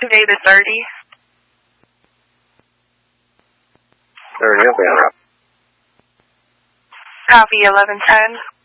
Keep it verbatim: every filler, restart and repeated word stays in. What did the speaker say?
Today the thirty. thirty, okay. Copy eleven ten.